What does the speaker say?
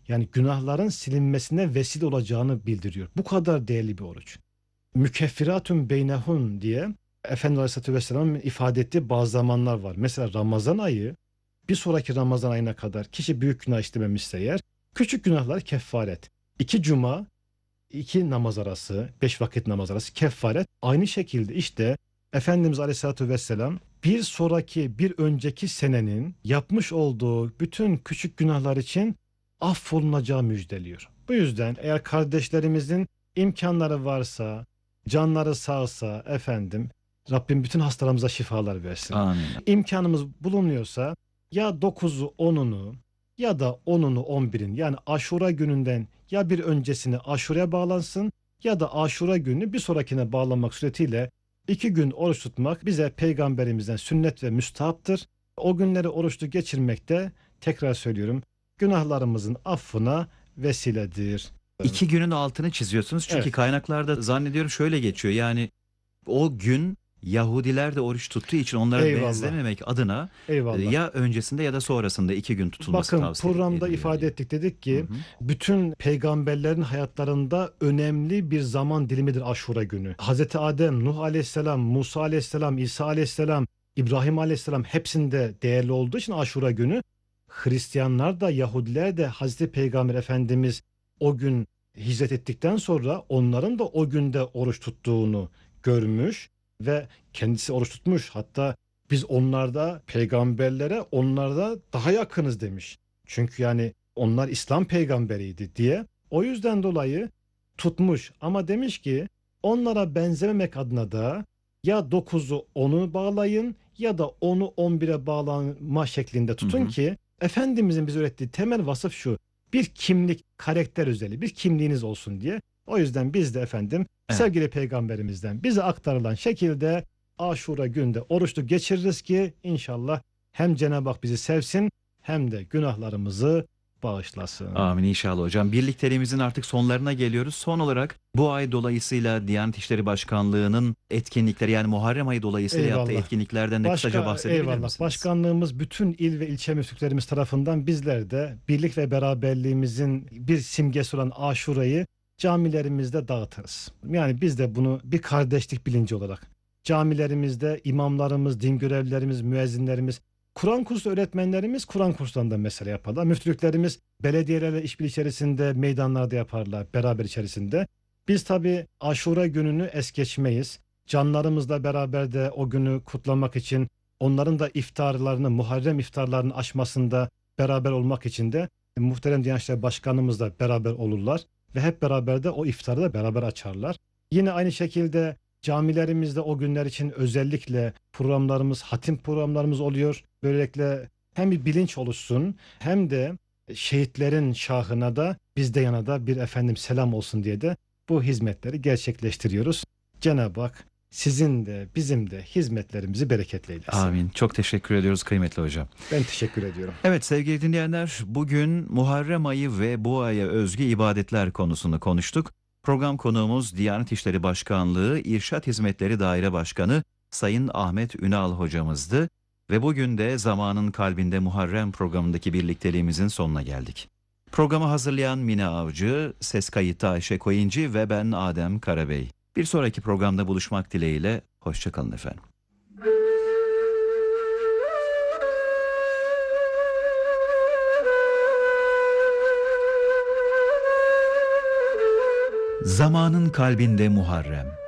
Yani günahların silinmesine vesile olacağını bildiriyor. Bu kadar değerli bir oruç. Mükeffiratun beynehun diye Efendimiz Aleyhisselatü Vesselam'ın ifade ettiği bazı zamanlar var. Mesela Ramazan ayı, bir sonraki Ramazan ayına kadar kişi büyük günah işlememişse eğer, küçük günahlar kefaret. 2 cuma, 2 namaz arası, 5 vakit namaz arası kefaret. Aynı şekilde işte Efendimiz Aleyhisselatü Vesselam bir sonraki, bir önceki senenin yapmış olduğu bütün küçük günahlar için affolunacağı müjdeliyor. Bu yüzden eğer kardeşlerimizin imkanları varsa, canları sağsa efendim, Rabbim bütün hastalarımıza şifalar versin. Amin. İmkanımız bulunuyorsa ya 9'u 10'unu ya da 10'unu 11'in, yani Aşura gününden ya bir öncesini Aşura'ya bağlansın ya da Aşura günü bir sonrakine bağlamak suretiyle 2 gün oruç tutmak bize peygamberimizden sünnet ve müstahaptır. O günleri oruçlu geçirmek de, tekrar söylüyorum, günahlarımızın affına vesiledir. 2 günün altını çiziyorsunuz çünkü Evet, kaynaklarda zannediyorum şöyle geçiyor. Yani o gün Yahudiler de oruç tuttuğu için onlara eyvallah, benzememek adına eyvallah. ya öncesinde ya da sonrasında 2 gün tutulması Bakın tavsiye programda ediliyor ifade diye. ettik, dedik Hı ki hı. bütün peygamberlerin hayatlarında önemli bir zaman dilimidir Aşura günü. Hazreti Adem, Nuh Aleyhisselam, Musa Aleyhisselam, İsa Aleyhisselam, İbrahim Aleyhisselam hepsinde değerli olduğu için Aşura günü, Hristiyanlar da Yahudiler de Hazreti Peygamber Efendimiz o gün hicret ettikten sonra onların da o günde oruç tuttuğunu görmüş ve kendisi oruç tutmuş. Hatta biz onlarda peygamberlere, onlarda daha yakınız demiş. Çünkü yani onlar İslam peygamberiydi diye. O yüzden dolayı tutmuş ama demiş ki onlara benzememek adına da ya 9'u 10'u bağlayın ya da 10'u 11'e bağlama şeklinde Hı tutun hı. ki Efendimizin bize öğrettiği temel vasıf şu: bir kimlik, karakter özelliği, bir kimliğiniz olsun diye. O yüzden biz de efendim Evet. sevgili peygamberimizden bize aktarılan şekilde Aşura günde oruçlu geçiririz ki inşallah hem Cenab-ı Hak bizi sevsin hem de günahlarımızı bağışlasın. Amin inşallah hocam. Birlikteliğimizin artık sonlarına geliyoruz. Son olarak bu ay dolayısıyla Diyanet İşleri Başkanlığı'nın etkinlikleri, yani Muharrem ayı dolayısıyla yaptığı Eyvallah. etkinliklerden de kısaca bahsedebilir Eyvallah. misiniz? Başkanlığımız bütün il ve ilçe müftülüklerimiz tarafından bizler de birlik ve beraberliğimizin bir simgesi olan Aşura'yı camilerimizde dağıtırız. Yani biz de bunu bir kardeşlik bilinci olarak camilerimizde imamlarımız, din görevlilerimiz, müezzinlerimiz, Kur'an kursu öğretmenlerimiz Kur'an kurslarında mesele yaparlar. Müftülüklerimiz belediyelerle işbirliği içerisinde meydanlarda yaparlar, beraber içerisinde. Biz tabii Aşura gününü es geçmeyiz. Canlarımızla beraber de o günü kutlamak için, onların da iftarlarını, Muharrem iftarlarını açmasında beraber olmak için de muhterem Diyanet İşleri Başkanımız da beraber olurlar ve hep beraber de o iftarı da beraber açarlar. Yine aynı şekilde camilerimizde o günler için özellikle programlarımız, hatim programlarımız oluyor. Böylelikle hem bir bilinç oluşsun hem de şehitlerin şahına da bizde yana da bir efendim selam olsun diye de bu hizmetleri gerçekleştiriyoruz. Cenab-ı Hak sizin de bizim de hizmetlerimizi bereketli eylesin. Amin. Çok teşekkür ediyoruz kıymetli hocam. Ben teşekkür ediyorum. Evet sevgili dinleyenler, bugün Muharrem ayı ve bu aya özgü ibadetler konusunu konuştuk. Program konuğumuz Diyanet İşleri Başkanlığı İrşad Hizmetleri Daire Başkanı Sayın Ahmet Ünal hocamızdı. Ve bugün de Zamanın Kalbinde Muharrem programındaki birlikteliğimizin sonuna geldik. Programı hazırlayan Mine Avcı, ses kayıtta Ayşe Koyuncu ve ben Adem Karabey. Bir sonraki programda buluşmak dileğiyle, hoşçakalın efendim. Zamanın Kalbinde Muharrem.